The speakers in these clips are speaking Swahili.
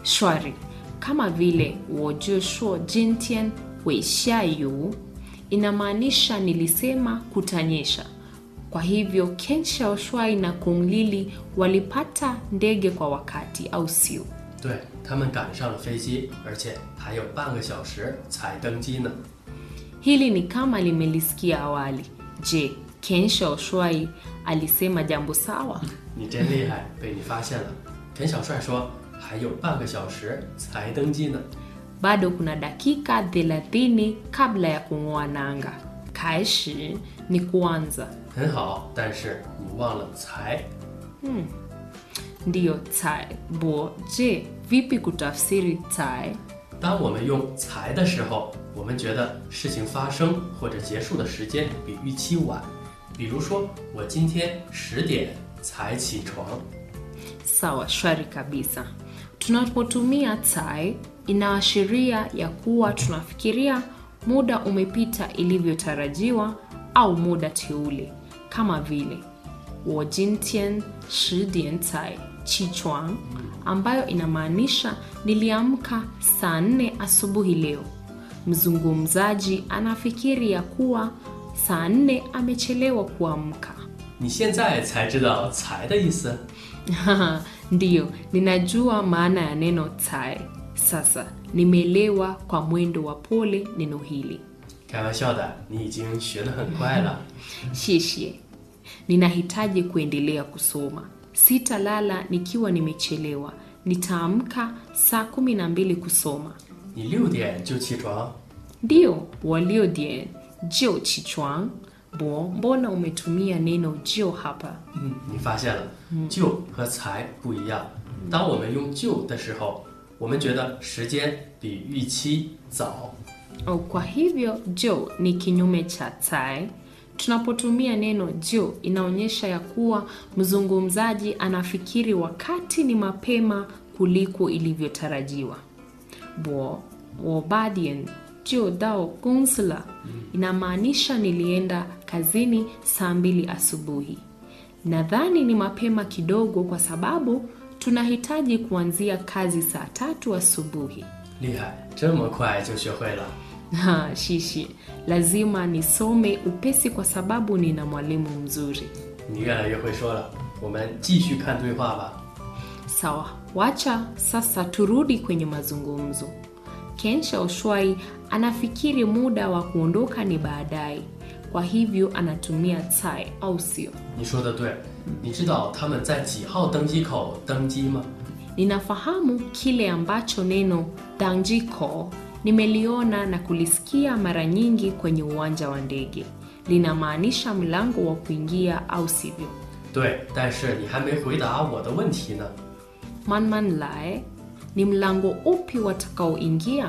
Shwari, kama vile 我就说今天会下雨 inamaanisha nilisema kutanyesha. Kwa hivyo Ken Xiaoshuai na Kung Lili walipata ndege kwa wakati, au sio? 对，他们赶上了飞机，而且还有半个小时才登机呢。 Hili ni kama limelisikia awali. Je, Ken Xiaoshuai alisema jambo sawa? 你真厉害，被你发现了。田小帅说还有半个小时才登机呢。 Bado kuna dakika 30 kabla ya kung'oa nanga. Kaishi ni kuanza. 很好，但是你忘了才。 Ndiyo, tai. Bo, je, vipi kutafsiri tai? 当我们用才的时候，我们觉得事情发生或者结束的时间比预期晚。比如说，我今天10点才起床。 Sawa, shwari kabisa. Tunapotumia tai, inaashiria ya kuwa tunafikiria muda umepita ilivyotarajiwa au muda teule. Kama vile 我今天10点才起床, ambayo inamaanisha niliamka saa 4 asubuhi leo. Mzungumzaji anafikiri ya kuwa saa 4 amechelewa kuamka. 你现在才知道才的意思？ Ndiyo, ninajua maana ya neno tai. Sasa, nimeelewa kwa mwendo wa pole neno hili. 开玩笑的，你已经学得很快了。 Shishie, ninahitaji kuendelea kusoma. Sitalala nikiwa nimechelewa. Nitaamka saa 12 kusoma. 你6点就起床？ Ndiyo, 我6点就起床. Bo, mbona umetumia neno 就 hapa? 你发现了，就和才不一样。当我们用就的时候，我们觉得时间比预期早。 Kwa hivyo, 就 ni kinyume cha tai. Tunapotumia neno 就 inaonyesha ya kuwa mzungumzaji anafikiri wakati ni mapema kuliko ilivyotarajiwa. Bo, 我8点就到公司了 inamaanisha nilienda kazini saa 2 asubuhi. Nadhani ni mapema kidogo kwa sababu tunahitaji kuanzia kazi saa 3 asubuhi. 厉害，这么快就学会了。 Shishi, lazima nisome upesi kwa sababu nina mwalimu mzuri. 你越来越会说了，我们继续看对话吧。 Sawa, wacha sasa turudi kwenye mazungumzo. Ken Xiaoshuai anafikiri muda wa kuondoka ni baadaye. Kwa hivyo anatumia tai, au sio? 你说的对，你知道他们在几号登机口登机吗？ Ninafahamu kile ambacho neno dangjiko nimeliona na kulisikia mara nyingi kwenye uwanja wa ndege. Linamaanisha mlango wa kuingia, au sivyo? 对，但是你还没回答我的问题呢。 Manman Lai, ni mlango upi watakaoingia?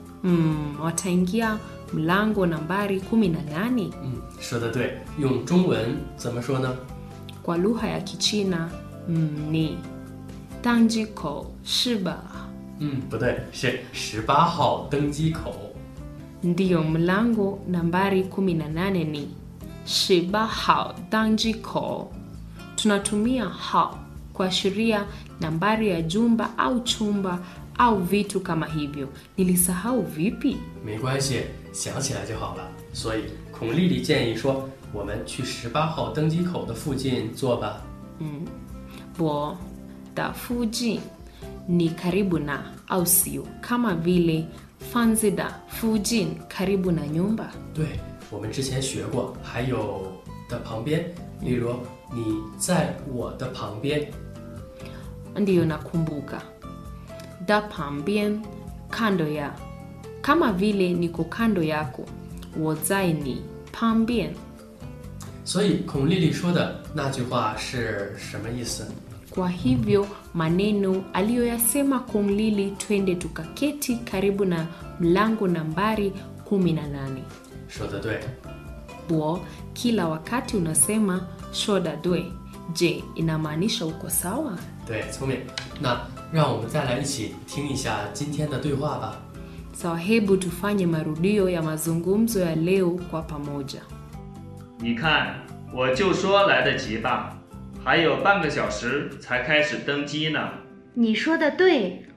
Wataingia mlango nambari 18. 说的对，用中文怎么说呢？ Kwa lugha ya Kichina, ni dangjiko shiba. 不对，是18号登机口。 Ndiyo, mlango nambari 18 ni shiba hao dangjiko. Tunatumia hao kuashiria nambari ya jumba au chumba au vitu kama hivyo. Nilisahau vipi? 没关系，想起来就好了。所以孔丽丽建议说，我们去18号登机口的附近坐吧。 Bo, da fuji ni karibu na, au sio? Kama vile fanzi da fujin, karibu na nyumba. 对，我们之前学过，还有的旁边，例如你在我的旁边。 Ndiyo, nakumbuka. Da pambien, kando ya. Kama vile niko kando yako. 我在你旁边. 所以孔丽丽说的那句话是什么意思？ Kwa hivyo maneno aliyoyasema Kung Lili, twende tukaketi karibu na mlango nambari 18. 说得对。 Bo, kila wakati unasema shoda dwe. Je, inamaanisha uko sawa? 对，聪明。那让我们再来一起听一下今天的对话吧。 Sawa, hebu tufanye marudio ya mazungumzo ya leo kwa pamoja. 你看，我就说来得及吧，还有半个小时才开始登机呢。 你说的对，